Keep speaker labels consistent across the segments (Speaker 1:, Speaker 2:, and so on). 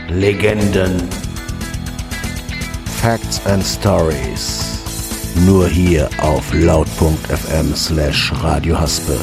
Speaker 1: Legenden. Facts and Stories. Nur hier auf laut.fm/Radio Haspe.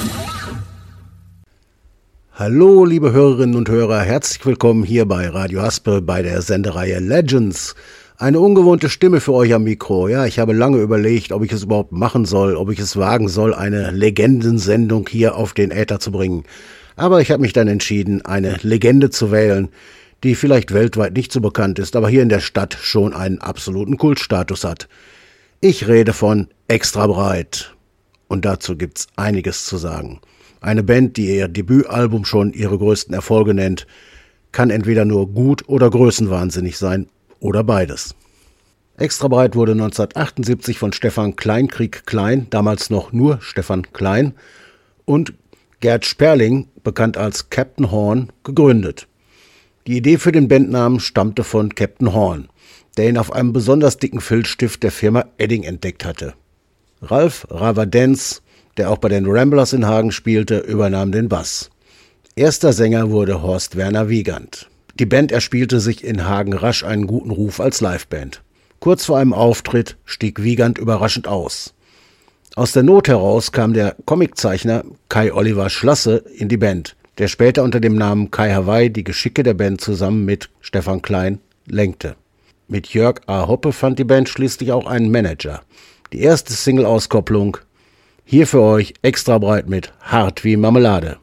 Speaker 1: Hallo liebe Hörerinnen und Hörer, herzlich willkommen hier bei Radio Haspe bei der Sendereihe Legends. Eine ungewohnte Stimme für euch am Mikro. Ja, ich habe lange überlegt, ob ich es überhaupt machen soll, ob ich es wagen soll, eine Legendensendung hier auf den Äther zu bringen. Aber ich habe mich dann entschieden, eine Legende zu wählen, die vielleicht weltweit nicht so bekannt ist, aber hier in der Stadt schon einen absoluten Kultstatus hat. Ich rede von Extra Breit. Und dazu gibt's einiges zu sagen. Eine Band, die ihr Debütalbum schon ihre größten Erfolge nennt, kann entweder nur gut oder größenwahnsinnig sein oder beides. Extra Breit wurde 1978 von Stefan Kleinkrieg Klein, damals noch nur Stefan Klein, und Gerd Sperling, bekannt als Captain Horn, gegründet. Die Idee für den Bandnamen stammte von Captain Horn, der ihn auf einem besonders dicken Filzstift der Firma Edding entdeckt hatte. Ralf Ravadenz, der auch bei den Ramblers in Hagen spielte, übernahm den Bass. Erster Sänger wurde Horst Werner Wiegand. Die Band erspielte sich in Hagen rasch einen guten Ruf als Liveband. Kurz vor einem Auftritt stieg Wiegand überraschend aus. Aus der Not heraus kam der Comiczeichner Kai Oliver Schlasse in die Band, der später unter dem Namen Kai Hawaii die Geschicke der Band zusammen mit Stefan Klein lenkte. Mit Jörg A. Hoppe fand die Band schließlich auch einen Manager. Die erste Single-Auskopplung, hier für euch Extra Breit mit Hart wie Marmelade.